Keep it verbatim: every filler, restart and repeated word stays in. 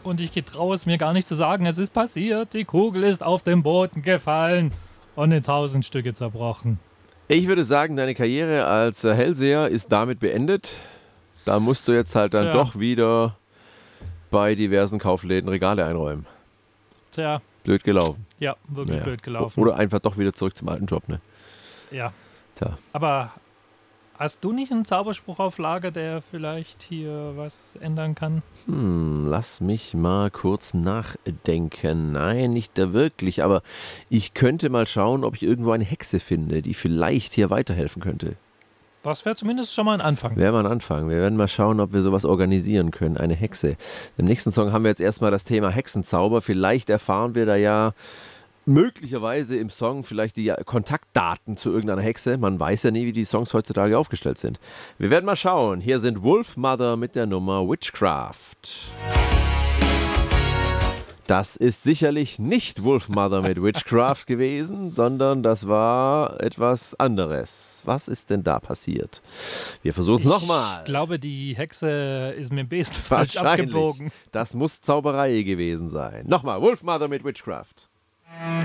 Und ich traue es mir gar nicht zu sagen, es ist passiert. Die Kugel ist auf den Boden gefallen und in tausend Stücke zerbrochen. Ich würde sagen, deine Karriere als äh, Hellseher ist damit beendet. Da musst du jetzt halt dann Tja. doch wieder bei diversen Kaufläden Regale einräumen. Tja, Blöd gelaufen. ja, wirklich Naja. blöd gelaufen. Oder einfach doch wieder zurück zum alten Job, ne? Ja, Tja. aber hast du nicht einen Zauberspruch auf Lager, der vielleicht hier was ändern kann? Hm, lass mich mal kurz nachdenken. Nein, nicht da wirklich, aber ich könnte mal schauen, ob ich irgendwo eine Hexe finde, die vielleicht hier weiterhelfen könnte. Das wäre zumindest schon mal ein Anfang. Wäre mal ein Anfang. Wir werden mal schauen, ob wir sowas organisieren können. Eine Hexe. Im nächsten Song haben wir jetzt erstmal das Thema Hexenzauber. Vielleicht erfahren wir da ja möglicherweise im Song vielleicht die Kontaktdaten zu irgendeiner Hexe. Man weiß ja nie, wie die Songs heutzutage aufgestellt sind. Wir werden mal schauen. Hier sind Wolfmother mit der Nummer Witchcraft. Das ist sicherlich nicht Wolfmother mit Witchcraft gewesen, sondern das war etwas anderes. Was ist denn da passiert? Wir versuchen es nochmal. Ich glaube, die Hexe ist mit dem Besen falsch abgebogen. Das muss Zauberei gewesen sein. Nochmal, Wolfmother mit Witchcraft.